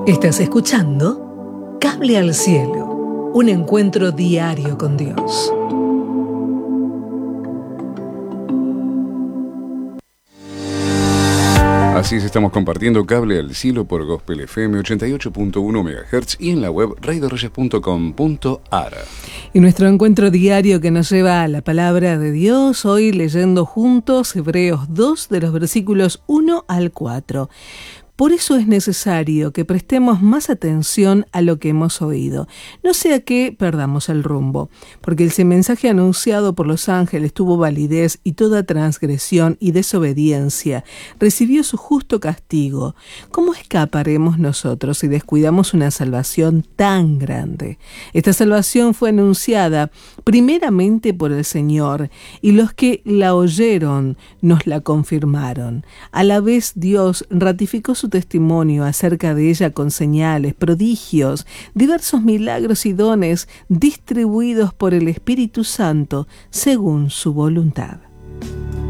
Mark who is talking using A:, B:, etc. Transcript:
A: Estás escuchando Cable al Cielo, un encuentro diario con Dios.
B: Así es, estamos compartiendo Cable al Cielo por Gospel FM 88.1 MHz y en la web raydorreyes.com.ar.
A: Y nuestro encuentro diario que nos lleva a la palabra de Dios, hoy leyendo juntos Hebreos 2 de los versículos 1 al 4. Por eso es necesario que prestemos más atención a lo que hemos oído, no sea que perdamos el rumbo, porque el mensaje anunciado por los ángeles tuvo validez y toda transgresión y desobediencia recibió su justo castigo. ¿Cómo escaparemos nosotros si descuidamos una salvación tan grande? Esta salvación fue anunciada primeramente por el Señor, y los que la oyeron nos la confirmaron. A la vez Dios ratificó su testimonio acerca de ella con señales, prodigios, diversos milagros y dones distribuidos por el Espíritu Santo según su voluntad.